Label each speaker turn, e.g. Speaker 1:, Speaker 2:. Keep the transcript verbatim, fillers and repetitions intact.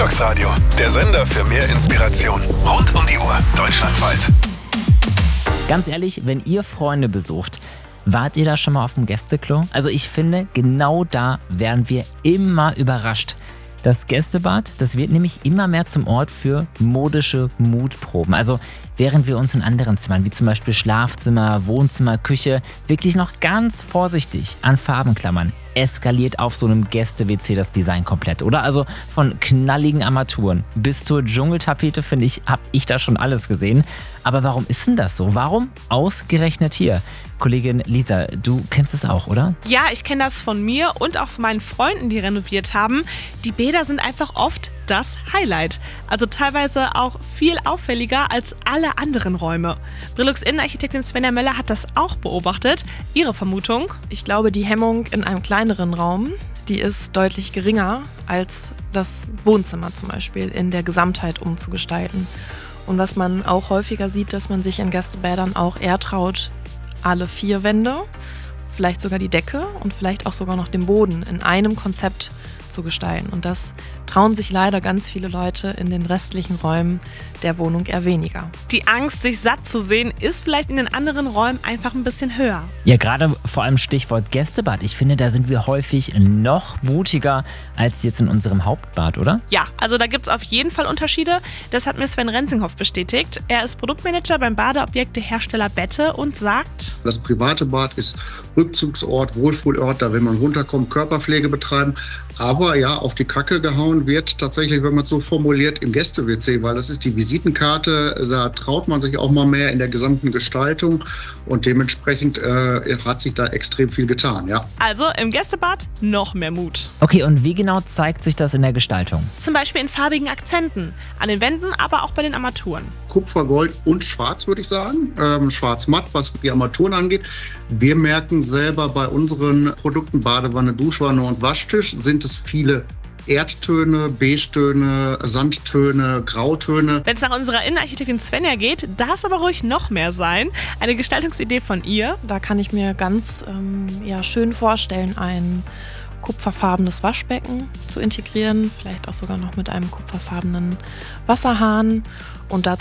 Speaker 1: Equinox Radio, der Sender für mehr Inspiration. Rund um die Uhr, deutschlandweit.
Speaker 2: Ganz ehrlich, wenn ihr Freunde besucht, wart ihr da schon mal auf dem Gästeklo? Also ich finde, genau da werden wir immer überrascht. Das Gästebad, das wird nämlich immer mehr zum Ort für modische Mutproben. Also während wir uns in anderen Zimmern, wie zum Beispiel Schlafzimmer, Wohnzimmer, Küche, wirklich noch ganz vorsichtig an Farben klammern, eskaliert auf so einem Gäste-W C das Design komplett, oder? Also von knalligen Armaturen bis zur Dschungeltapete, finde ich, habe ich da schon alles gesehen. Aber warum ist denn das so? Warum ausgerechnet hier? Kollegin Lisa, du kennst es auch, oder?
Speaker 3: Ja, ich kenne das von mir und auch von meinen Freunden, die renoviert haben. Die Bäder sind einfach oft das Highlight. Also teilweise auch viel auffälliger als alle anderen Räume. Brillux Innenarchitektin Svenja Möller hat das auch beobachtet. Ihre Vermutung?
Speaker 4: Ich glaube, die Hemmung in einem kleineren Raum, die ist deutlich geringer als das Wohnzimmer zum Beispiel in der Gesamtheit umzugestalten. Und was man auch häufiger sieht, dass man sich in Gästebädern auch eher traut, alle vier Wände, vielleicht sogar die Decke und vielleicht auch sogar noch den Boden in einem Konzept zu gestalten. Und das trauen sich leider ganz viele Leute in den restlichen Räumen der Wohnung eher weniger.
Speaker 3: Die Angst, sich satt zu sehen, ist vielleicht in den anderen Räumen einfach ein bisschen höher.
Speaker 2: Ja, gerade vor allem Stichwort Gästebad. Ich finde, da sind wir häufig noch mutiger als jetzt in unserem Hauptbad, oder?
Speaker 3: Ja, also da gibt es auf jeden Fall Unterschiede. Das hat mir Sven Renzinghoff bestätigt. Er ist Produktmanager beim Badeobjektehersteller Bette und sagt:
Speaker 5: Das private Bad ist Rückzugsort, Wohlfühlort, da will man runterkommen, Körperpflege betreiben. Aber ja, auf die Kacke gehauen wird tatsächlich, wenn man es so formuliert, im Gäste-W C, weil das ist die Visitenkarte, da traut man sich auch mal mehr in der gesamten Gestaltung und dementsprechend äh, hat sich da extrem viel getan, ja.
Speaker 3: Also im Gästebad noch mehr Mut.
Speaker 2: Okay, und wie genau zeigt sich das in der Gestaltung?
Speaker 3: Zum Beispiel in farbigen Akzenten, an den Wänden, aber auch bei den Armaturen.
Speaker 5: Kupfer, Gold und Schwarz, würde ich sagen. Ähm, Schwarz-Matt, was die Armaturen angeht. Wir merken selber bei unseren Produkten Badewanne, Duschwanne und Waschtisch sind es viele Erdtöne, Beige-Töne, Sandtöne, Grautöne.
Speaker 3: Wenn es nach unserer Innenarchitektin Svenja geht, darf es aber ruhig noch mehr sein. Eine Gestaltungsidee von ihr.
Speaker 4: Da kann ich mir ganz ähm, ja, schön vorstellen, ein kupferfarbenes Waschbecken zu integrieren, vielleicht auch sogar noch mit einem kupferfarbenen Wasserhahn und dazu